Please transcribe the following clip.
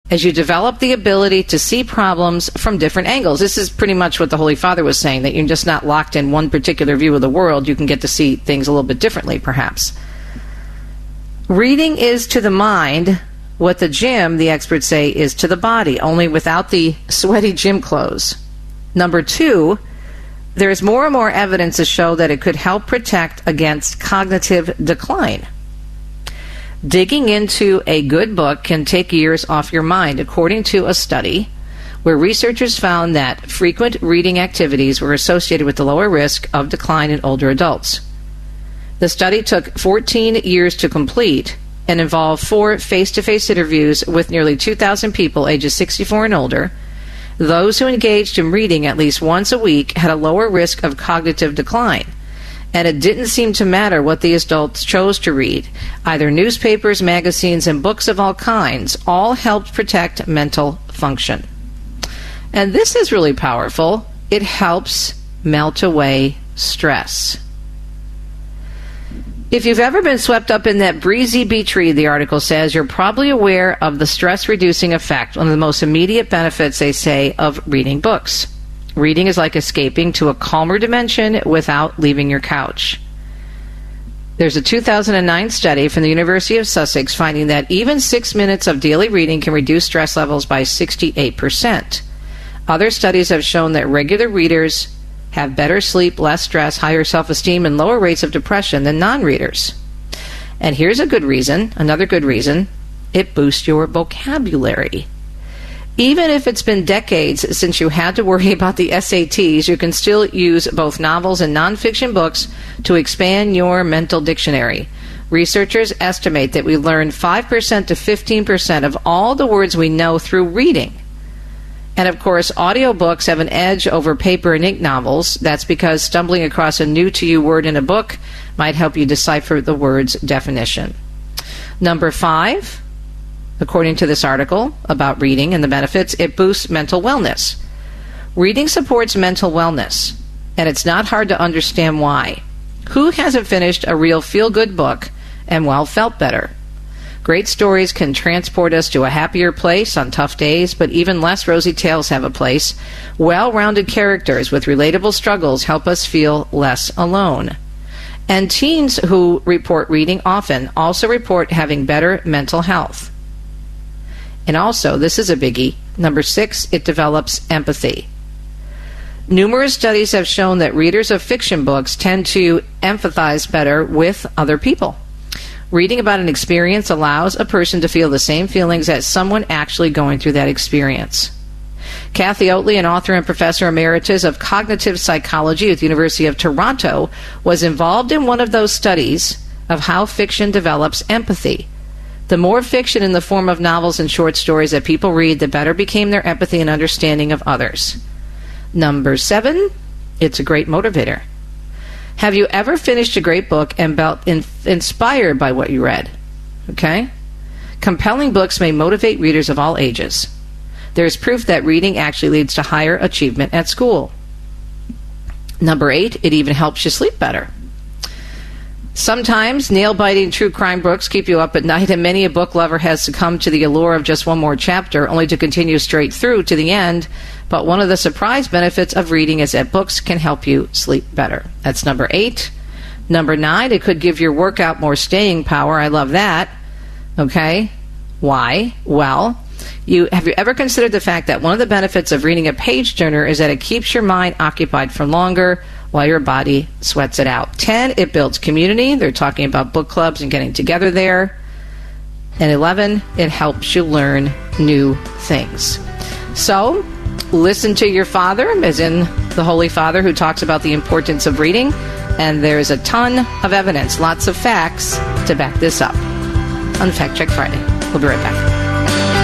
as you develop the ability to see problems from different angles. This is pretty much what the Holy Father was saying, that you're just not locked in one particular view of the world. You can get to see things a little bit differently, perhaps. Reading is to the mind what the gym, the experts say, is to the body, only without the sweaty gym clothes. Number 2, there is more and more evidence to show that it could help protect against cognitive decline. Digging into a good book can take years off your mind, according to a study where researchers found that frequent reading activities were associated with the lower risk of decline in older adults. The study took 14 years to complete and involved 4 face-to-face interviews with nearly 2,000 people ages 64 and older. Those who engaged in reading at least once a week had a lower risk of cognitive decline. And it didn't seem to matter what the adults chose to read. Either newspapers, magazines, and books of all kinds all helped protect mental function. And this is really powerful. It helps melt away stress. If you've ever been swept up in that breezy beach read, the article says, you're probably aware of the stress-reducing effect, one of the most immediate benefits, they say, of reading books. Reading is like escaping to a calmer dimension without leaving your couch. There's a 2009 study from the University of Sussex finding that even 6 minutes of daily reading can reduce stress levels by 68%. Other studies have shown that regular readers have better sleep, less stress, higher self-esteem, and lower rates of depression than non-readers. And here's a good reason, another good reason, it boosts your vocabulary. Even if it's been decades since you had to worry about the SATs, you can still use both novels and nonfiction books to expand your mental dictionary. Researchers estimate that we learn 5% to 15% of all the words we know through reading. And of course, audiobooks have an edge over paper and ink novels. That's because stumbling across a new-to-you word in a book might help you decipher the word's definition. Number 5, according to this article about reading and the benefits, it boosts mental wellness. Reading supports mental wellness, and it's not hard to understand why. Who hasn't finished a real feel-good book and, well, felt better? Great stories can transport us to a happier place on tough days, but even less rosy tales have a place. Well-rounded characters with relatable struggles help us feel less alone. And teens who report reading often also report having better mental health. And also, this is a biggie, number 6, it develops empathy. Numerous studies have shown that readers of fiction books tend to empathize better with other people. Reading about an experience allows a person to feel the same feelings as someone actually going through that experience. Kathy Oatley, an author and professor emeritus of cognitive psychology at the University of Toronto, was involved in one of those studies of how fiction develops empathy. The more fiction in the form of novels and short stories that people read, the better became their empathy and understanding of others. Number 7, it's a great motivator. Have you ever finished a great book and felt inspired by what you read? Okay? Compelling books may motivate readers of all ages. There is proof that reading actually leads to higher achievement at school. Number 8, it even helps you sleep better. Sometimes nail-biting true crime books keep you up at night, and many a book lover has succumbed to the allure of just one more chapter, only to continue straight through to the end. But one of the surprise benefits of reading is that books can help you sleep better. That's number 8. Number 9, it could give your workout more staying power. I love that. Okay. Why? Well, have you ever considered the fact that one of the benefits of reading a page turner is that it keeps your mind occupied for longer while your body sweats it out? 10, it builds community. They're talking about book clubs and getting together there. And 11, it helps you learn new things. So, listen to your father, as in the Holy Father, who talks about the importance of reading. And there's a ton of evidence, lots of facts to back this up on Fact Check Friday. We'll be right back.